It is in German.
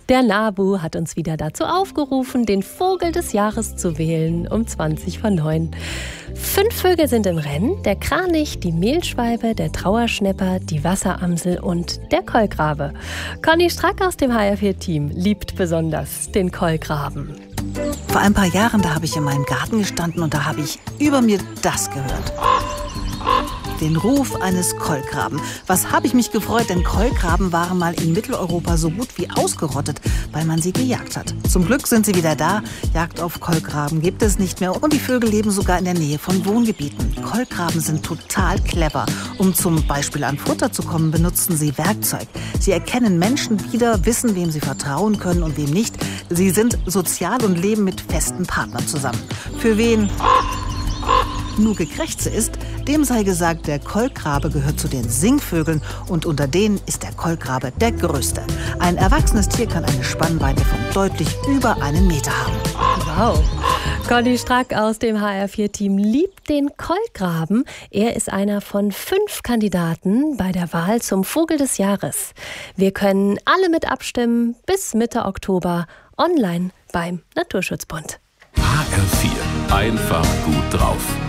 Der NABU hat uns wieder dazu aufgerufen, den Vogel des Jahres zu wählen um 20:09. 5 Vögel sind im Rennen: der Kranich, die Mehlschwalbe, der Trauerschnäpper, die Wasseramsel und der Kolkrabe. Conny Strack aus dem HR4-Team liebt besonders den Kolkraben. Vor ein paar Jahren, da habe ich in meinem Garten gestanden und da habe ich über mir das gehört. Den Ruf eines Kolkraben. Was habe ich mich gefreut, denn Kolkraben waren mal in Mitteleuropa so gut wie ausgerottet, weil man sie gejagt hat. Zum Glück sind sie wieder da. Jagd auf Kolkraben gibt es nicht mehr und die Vögel leben sogar in der Nähe von Wohngebieten. Kolkraben sind total clever. Um zum Beispiel an Futter zu kommen, benutzen sie Werkzeug. Sie erkennen Menschen wieder, wissen, wem sie vertrauen können und wem nicht. Sie sind sozial und leben mit festen Partnern zusammen. Für wen Nuke Krächze ist, dem sei gesagt, der Kolkrabe gehört zu den Singvögeln und unter denen ist der Kolkrabe der größte. Ein erwachsenes Tier kann eine Spannweite von deutlich über 1 Meter haben. Wow! Conny Strack aus dem HR4-Team liebt den Kolkraben. Er ist einer von 5 Kandidaten bei der Wahl zum Vogel des Jahres. Wir können alle mit abstimmen bis Mitte Oktober online beim Naturschutzbund. HR4, einfach gut drauf.